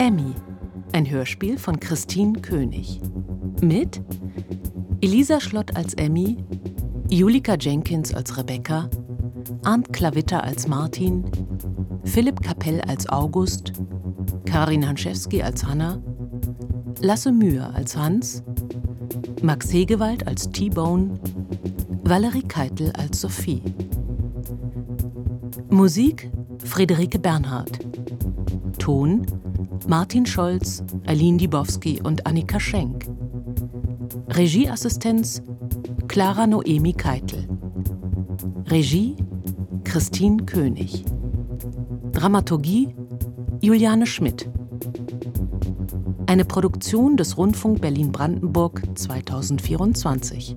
Emmy, ein Hörspiel von Christine König. Mit Elisa Schlott als Emmy, Julika Jenkins als Rebecca, Arndt Klawitter als Martin, Philipp Kapell als August, Karin Hanschewski als Hanna, Lasse Mühe als Hans, Max Hegewald als T-Bone, Valerie Keitel als Sophie. Musik Friederike Bernhard. Ton Martin Scholz, Aline Dibowski und Annika Schenk. Regieassistenz Clara Noemi Keitel. Regie Christine König. Dramaturgie Juliane Schmidt. Eine Produktion des Rundfunk Berlin-Brandenburg 2024.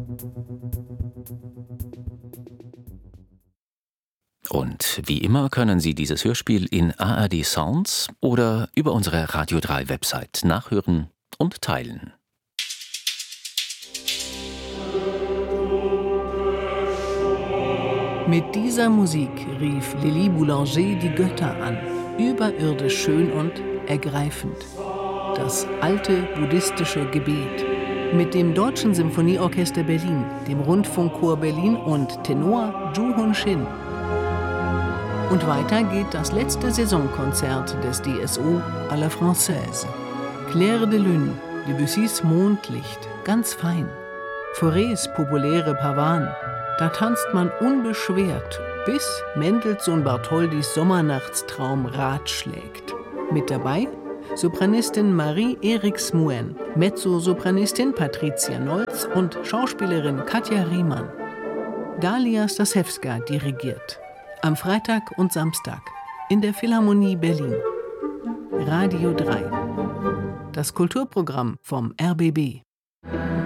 Und wie immer können Sie dieses Hörspiel in ARD Sounds oder über unsere Radio 3 Website nachhören und teilen. Mit dieser Musik rief Lili Boulanger die Götter an, überirdisch schön und ergreifend. Das alte buddhistische Gebet. Mit dem Deutschen Symphonieorchester Berlin, dem Rundfunkchor Berlin und Tenor Ju Hun Shin. Und weiter geht das letzte Saisonkonzert des DSO à la Française. Clair de Lune, Debussys Mondlicht, ganz fein. Faurés populäre Pavane, da tanzt man unbeschwert, bis Mendelssohn Bartholdys Sommernachtstraum ratschlägt. Mit dabei Sopranistin Marie-Erik Smuen, Mezzosopranistin Patricia Nolz und Schauspielerin Katja Riemann. Dalia Stasewska dirigiert. Am Freitag und Samstag in der Philharmonie Berlin. Radio 3. Das Kulturprogramm vom RBB.